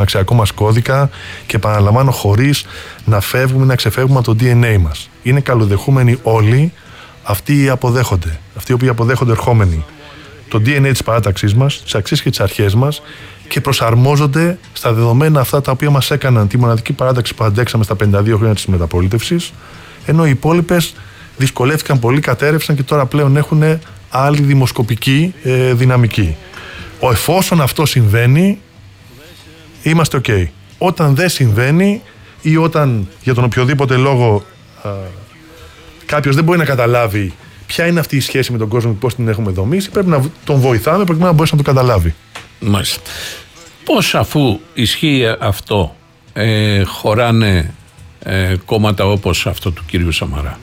αξιακό μας κώδικα και επαναλαμβάνω χωρίς να φεύγουμε, να ξεφεύγουμε από το DNA μας. Είναι καλοδεχούμενοι όλοι αυτοί οι αποδέχονται, αυτοί οι οποίοι αποδέχονται ερχόμενοι το DNA της παράταξής μας, τις αξίες και τις αρχές μας και προσαρμόζονται στα δεδομένα αυτά τα οποία μας έκαναν τη μοναδική παράταξη που αντέξαμε στα 52 χρόνια της μεταπολίτευσης, ενώ οι υπόλοιπες δυσκολεύτηκαν πολύ, κατέρευσαν και τώρα πλέον έχουν άλλη δημοσκοπική δυναμική. Εφόσον αυτό συμβαίνει, είμαστε ok. Όταν δεν συμβαίνει ή όταν για τον οποιοδήποτε λόγο κάποιος δεν μπορεί να καταλάβει ποια είναι αυτή η σχέση με τον κόσμο και πώς την έχουμε δομήσει, πρέπει να τον βοηθάμε προκειμένου να μπορέσει να το καταλάβει. Μάλιστα. Πώς, αφού ισχύει αυτό, χωράνε κόμματα όπως αυτό του κυρίου Σαμαρά?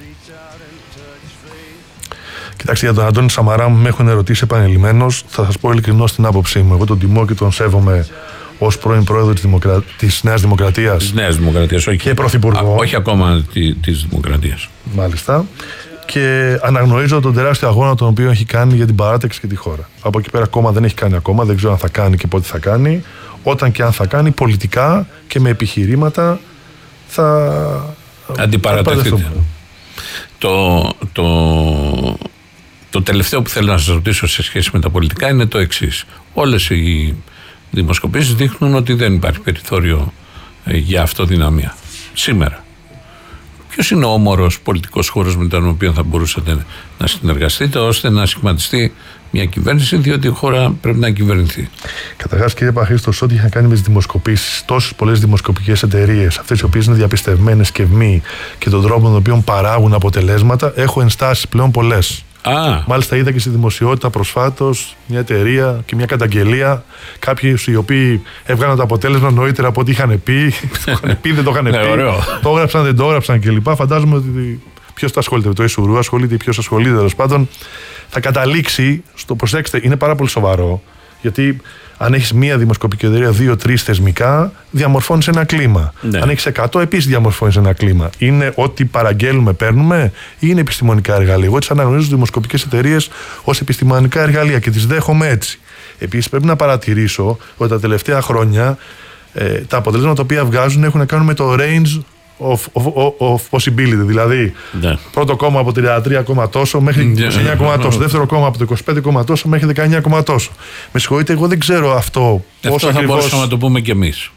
Κοιτάξτε, για τον Αντώνη Σαμαρά μου με έχουν ερωτήσει επανειλημμένως. Θα σας πω ειλικρινώς την άποψή μου. Εγώ τον τιμώ και τον σέβομαι ως πρώην πρόεδρο της Νέας Δημοκρατίας. Της Νέας Δημοκρατίας, όχι. Και πρωθυπουργό. Όχι ακόμα της Δημοκρατίας. Μάλιστα. Και αναγνωρίζω τον τεράστιο αγώνα τον οποίο έχει κάνει για την παράταξη και τη χώρα. Από εκεί πέρα ακόμα δεν έχει κάνει ακόμα, δεν ξέρω αν θα κάνει και πότε θα κάνει. Όταν και αν θα κάνει, πολιτικά και με επιχειρήματα θα αντιπαρατεθείτε. Το τελευταίο που θέλω να σας ρωτήσω σε σχέση με τα πολιτικά είναι το εξής. Όλες οι δημοσκοπήσεις δείχνουν ότι δεν υπάρχει περιθώριο για αυτοδυναμία σήμερα. Ποιος είναι ο όμορος πολιτικός χώρος με τον οποίο θα μπορούσατε να συνεργαστείτε ώστε να σχηματιστεί μια κυβέρνηση, διότι η χώρα πρέπει να κυβερνηθεί? Καταρχάς, κύριε Παχρήστο, ό,τι είχα κάνει με τις δημοσκοπήσεις, τόσες πολλές δημοσκοπικές εταιρείες, αυτές οι οποίες είναι διαπιστευμένες και μη και τον τρόπο με τον οποίο παράγουν αποτελέσματα, έχω ενστάσεις πλέον πολλές. Μάλιστα, είδα και στη δημοσιότητα προσφάτως μια εταιρεία και μια καταγγελία. Κάποιοι οι οποίοι έβγαλαν το αποτέλεσμα νωρίτερα από ό,τι είχαν πει. Το είχαν πει, δεν το είχαν πει. Το έγραψαν, δεν το έγραψαν κλπ. Φαντάζομαι ότι ποιος τα ασχολείται. Το Ισουρού ασχολείται ή ποιος ασχολείται, τέλος πάντων. Θα καταλήξει στο, προσέξτε, είναι πάρα πολύ σοβαρό. Γιατί αν έχεις μία δημοσκοπική εταιρεία, 2-3 θεσμικά, διαμορφώνεις ένα κλίμα. Ναι. Αν έχεις 100, επίσης διαμορφώνεις ένα κλίμα. Είναι ό,τι παραγγέλνουμε, παίρνουμε, ή είναι επιστημονικά εργαλεία? Εγώ τις αναγνωρίζω τις δημοσκοπικές εταιρείες ως επιστημονικά εργαλεία και τις δέχομαι έτσι. Επίσης, πρέπει να παρατηρήσω ότι τα τελευταία χρόνια τα αποτελέσματα τα οποία βγάζουν έχουν να κάνουν με το range of possibility, δηλαδή πρώτο κόμμα από 33, τόσο μέχρι 29, τόσο, δεύτερο κόμμα από το 25, τόσο μέχρι 19, τόσο. Με συγχωρείτε, εγώ δεν ξέρω αυτό πώς θα μπορούσαμε να το πούμε κι εμείς.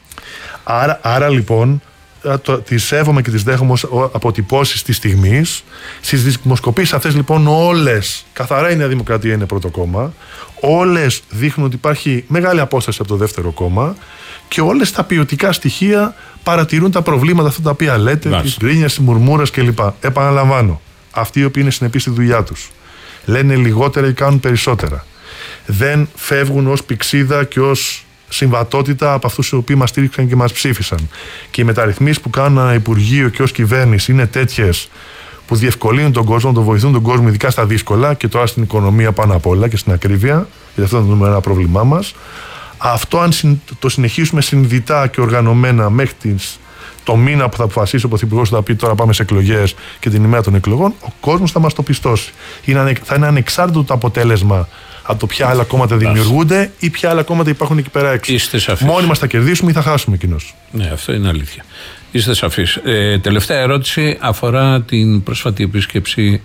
Άρα λοιπόν τις σέβομαι και τις δέχομαι ως αποτυπώσεις της στιγμής. Στις δημοσκοπήσεις αυτές λοιπόν όλες, καθαρά η Νέα Δημοκρατία είναι πρώτο κόμμα, όλες δείχνουν ότι υπάρχει μεγάλη απόσταση από το δεύτερο κόμμα και όλες τα ποιοτικά στοιχεία παρατηρούν τα προβλήματα αυτά τα οποία λέτε, τις γκρίνιες, τις μουρμούρες κλπ. Επαναλαμβάνω, αυτοί οι οποίοι είναι συνεπείς στη δουλειά τους λένε λιγότερα ή κάνουν περισσότερα. Δεν φεύγουν ως πηξίδα και ως συμβατότητα από αυτούς οι οποίοι μας στήριξαν και μας ψήφισαν. Και οι μεταρρυθμίσεις που κάνουν ένα Υπουργείο και ως κυβέρνηση είναι τέτοιες που διευκολύνουν τον κόσμο, τον βοηθούν τον κόσμο, ειδικά στα δύσκολα και τώρα στην οικονομία πάνω απ' όλα και στην ακρίβεια, γιατί αυτό είναι το νούμερο ένα πρόβλημά μας. Αυτό, αν το συνεχίσουμε συνειδητά και οργανωμένα μέχρι το μήνα που θα αποφασίσει ο Πρωθυπουργός, θα πει τώρα πάμε σε εκλογές και την ημέρα των εκλογών, ο κόσμος θα μας το πιστώσει. Θα είναι ανεξάρτητο το αποτέλεσμα από το ποια άλλα κόμματα δημιουργούνται ή ποια άλλα κόμματα υπάρχουν εκεί πέρα έξω. Μόνοι μας θα κερδίσουμε ή θα χάσουμε κοινώς. Ναι, αυτό είναι αλήθεια. Είστε σαφείς. Τελευταία ερώτηση αφορά την πρόσφατη επίσκεψη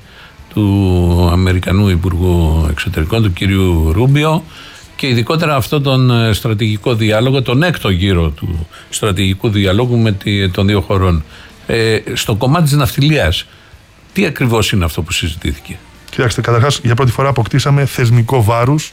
του Αμερικανού Υπουργού Εξωτερικών, του κυρίου Ρούμπιο, και ειδικότερα αυτό τον στρατηγικό διάλογο, τον έκτο γύρο του στρατηγικού διαλόγου των δύο χωρών. Στο κομμάτι της ναυτιλίας, τι ακριβώς είναι αυτό που συζητήθηκε? Κοιτάξτε, καταρχάς για πρώτη φορά αποκτήσαμε θεσμικό βάρους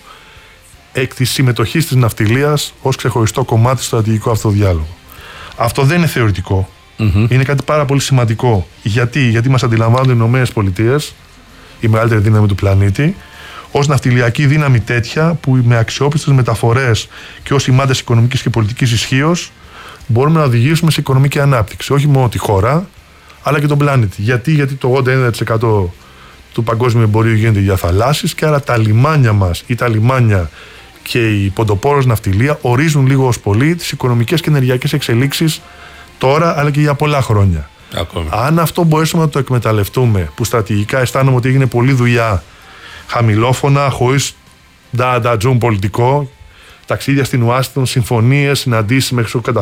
εκ της συμμετοχής της ναυτιλίας ως ξεχωριστό κομμάτι του στρατηγικού αυτό διάλογο. Αυτό δεν είναι θεωρητικό. Είναι κάτι πάρα πολύ σημαντικό. Γιατί μας αντιλαμβάνονται οι ΗΠΑ, η μεγαλύτερη δύναμη του πλανήτη, ως ναυτιλιακή δύναμη τέτοια που με αξιόπιστες μεταφορές και ως σημάδες οικονομικής και πολιτικής ισχύως μπορούμε να οδηγήσουμε σε οικονομική ανάπτυξη. Όχι μόνο τη χώρα, αλλά και τον πλανήτη. Γιατί το 89% του παγκόσμιου εμπορίου γίνεται για θαλάσσης και άρα τα λιμάνια μας ή τα λιμάνια και η ποντοπόρος ναυτιλία ορίζουν λίγο ως πολύ τις οικονομικές και ενεργειακές εξελίξεις τώρα αλλά και για πολλά χρόνια. Αν αυτό μπορέσουμε να το εκμεταλλευτούμε, που στρατηγικά αισθάνομαι ότι έγινε πολλή δουλειά χαμηλόφωνα, χωρίς ντατζούν πολιτικό ταξίδια στην Ουάσιγκτον, συμφωνίες, συναντήσεις μέχρι όπου